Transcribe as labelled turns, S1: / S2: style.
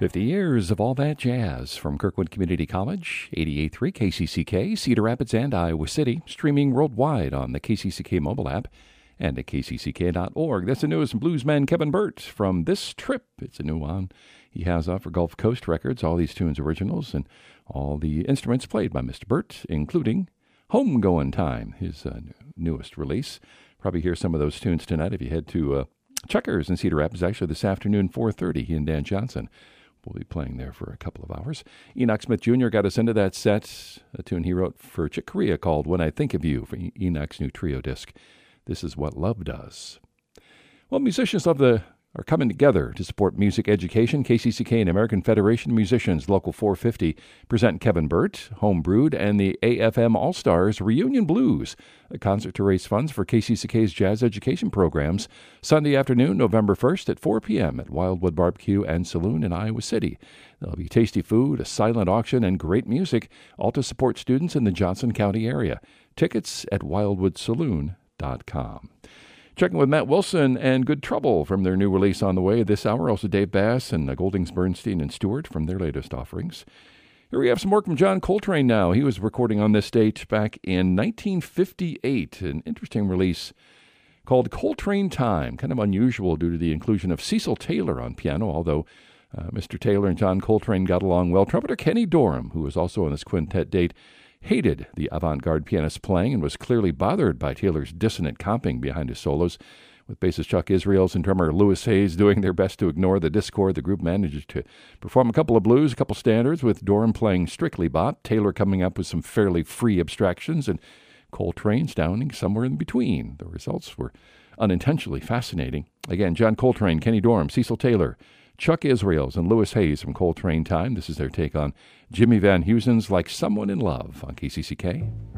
S1: 50 years of all that jazz from Kirkwood Community College, 88.3 KCCK, Cedar Rapids and Iowa City, streaming worldwide on the KCCK mobile app and at kcck.org. That's the newest bluesman Kevin Burt from This Trip. It's a new one he has out for Gulf Coast Records, all these tunes originals and all the instruments played by Mr. Burt, including Homegoin' Time, his newest release. Probably hear some of those tunes tonight if you head to Checkers in Cedar Rapids, actually this afternoon, 4:30, he and Dan Johnson will be playing there for a couple of hours. Enoch Smith Jr. got us into that set, a tune he wrote for Chick Corea called When I Think of You, for Enoch's new trio disc. This is what love does. Well, musicians are coming together to support music education. KCCK and American Federation of Musicians, Local 450, present Kevin Burt, Homebrewed, and the AFM All-Stars Reunion Blues, a concert to raise funds for KCCK's jazz education programs, Sunday afternoon, November 1st at 4 p.m. at Wildwood Barbecue and Saloon in Iowa City. There'll be tasty food, a silent auction, and great music, all to support students in the Johnson County area. Tickets at wildwoodsaloon.com. Checking with Matt Wilson and Good Trouble from their new release on the way this hour. Also Dave Bass and Goldings, Bernstein, and Stewart from their latest offerings. Here we have some work from John Coltrane now. He was recording on this date back in 1958. An interesting release called Coltrane Time. Kind of unusual due to the inclusion of Cecil Taylor on piano, although Mr. Taylor and John Coltrane got along well. Trumpeter Kenny Dorham, who was also on this quintet date, hated the avant-garde pianist playing and was clearly bothered by Taylor's dissonant comping behind his solos. With bassist Chuck Israels and drummer Louis Hayes doing their best to ignore the discord, the group managed to perform a couple of blues, a couple standards, with Dorham playing strictly bop, Taylor coming up with some fairly free abstractions, and Coltrane sounding somewhere in between. The results were unintentionally fascinating. Again, John Coltrane, Kenny Dorham, Cecil Taylor, Chuck Israels, and Louis Hayes from Coltrane Time. This is their take on Jimmy Van Heusen's Like Someone in Love on KCCK.